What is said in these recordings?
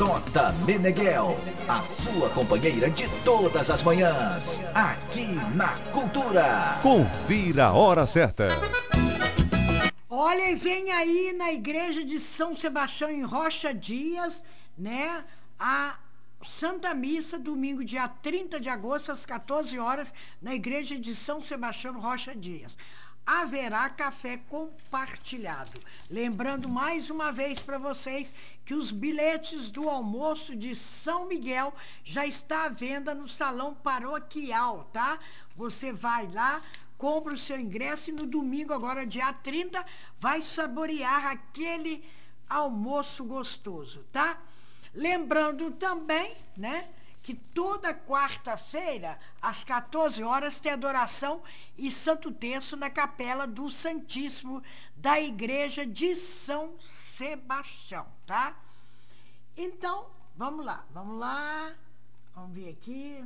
Tota Meneghel, a sua companheira de todas as manhãs, aqui na Cultura. Confira a hora certa. Olha, e vem aí na igreja de São Sebastião, em Rocha Dias, né, a Santa Missa, domingo, dia 30 de agosto, às 14 horas, na igreja de São Sebastião, Rocha Dias. Haverá café compartilhado. Lembrando mais uma vez para vocês que os bilhetes do almoço de São Miguel já está à venda no salão paroquial, tá? Você vai lá, compra o seu ingresso e no domingo, agora dia 30, vai saborear aquele almoço gostoso, tá? Lembrando também, né, que toda quarta-feira, às 14 horas, tem adoração e Santo Terço na Capela do Santíssimo da Igreja de São Sebastião, tá? Então, vamos lá. Vamos ver aqui.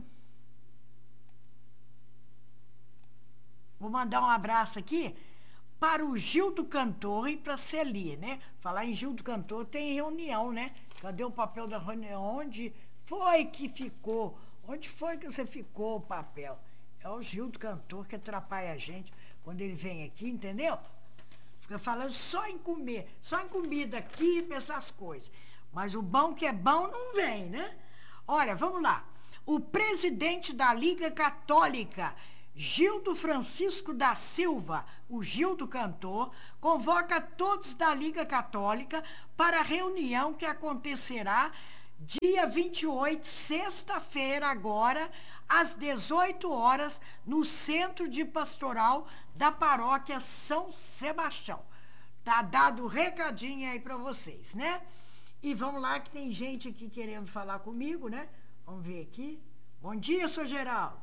Vou mandar um abraço aqui para o Gil do Cantor e para a Celi, né? Falar em Gil do Cantor, tem reunião, né? Cadê o papel da reunião? Onde foi que ficou? Onde foi que você ficou o papel? É o Gil do Cantor que atrapalha a gente quando ele vem aqui, entendeu? Fica falando só em comer, só em comida aqui, essas coisas. Mas o bom que é bom não vem, né? Olha, vamos lá. O presidente da Liga Católica, Gildo Francisco da Silva, o Gildo Cantor, convoca todos da Liga Católica para a reunião que acontecerá dia 28, sexta-feira agora, às 18 horas, no Centro de Pastoral da Paróquia São Sebastião. Tá dado o recadinho aí para vocês, né? E vamos lá que tem gente aqui querendo falar comigo, né? Vamos ver aqui. Bom dia, senhor Geraldo.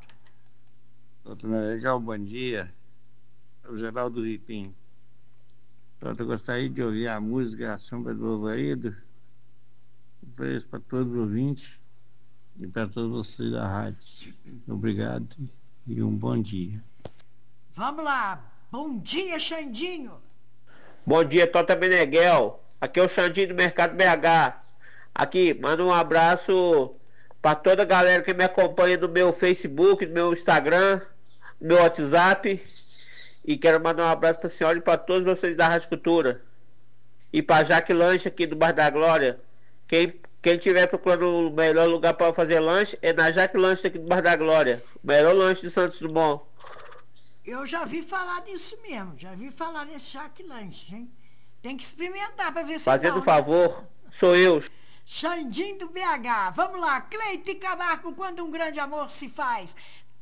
Legal, bom dia. É o Geraldo Ripim. Eu gostaria de ouvir a música A Sombra do Alvoredo. Ofereço para todos os ouvintes e para todos vocês da rádio. Obrigado e um bom dia. Vamos lá. Bom dia, Xandinho. Bom dia, Tota Meneghel. Aqui é o Xandinho do Mercado BH. Aqui, manda um abraço para toda a galera que me acompanha no meu Facebook, no meu Instagram, no meu WhatsApp. E quero mandar um abraço para a senhora e para todos vocês da Rádio Cultura. E para Jaque Lanche aqui do Bar da Glória. Quem estiver procurando o melhor lugar para fazer lanche é na Jaque Lanche aqui do Bar da Glória. O melhor lanche de Santos Dumont. Eu já vi falar nisso mesmo. Já vi falar nesse Jaque Lanche, hein? Tem que experimentar para ver se Fazendo é bom, favor, sou eu. Xandinho do BH. Vamos lá. Cleito e Camargo, quando um grande amor se faz.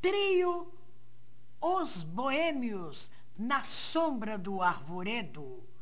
Trio Os Boêmios, na sombra do arvoredo.